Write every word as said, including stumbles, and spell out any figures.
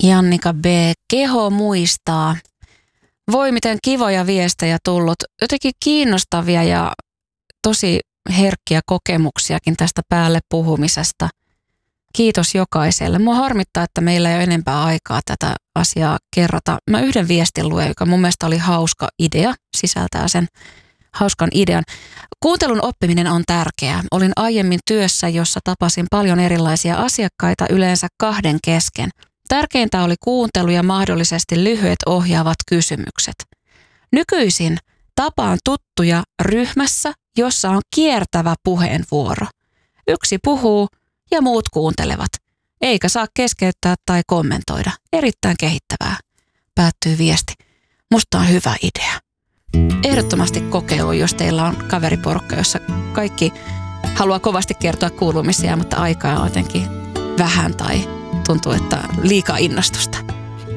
Jannika B. Keho muistaa. Voi miten kivoja viestejä tullut. Jotenkin kiinnostavia ja tosi herkkiä kokemuksiakin tästä päälle puhumisesta. Kiitos jokaiselle. Mua harmittaa, että meillä ei ole enempää aikaa tätä asiaa kerrata. Mä yhden viestin luen, joka mun mielestä oli hauska idea, sisältää sen hauskan idean. Kuuntelun oppiminen on tärkeää. Olin aiemmin työssä, jossa tapasin paljon erilaisia asiakkaita, yleensä kahden kesken. Tärkeintä oli kuuntelu ja mahdollisesti lyhyet ohjaavat kysymykset. Nykyisin tapaan tuttuja ryhmässä, jossa on kiertävä puheenvuoro. Yksi puhuu ja muut kuuntelevat, eikä saa keskeyttää tai kommentoida. Erittäin kehittävää, päättyy viesti. Musta on hyvä idea. Ehdottomasti kokeilu, jos teillä on kaveriporukka, jossa kaikki haluaa kovasti kertoa kuulumisia, mutta aikaa on jotenkin vähän tai tuntuu, että liikaa innostusta.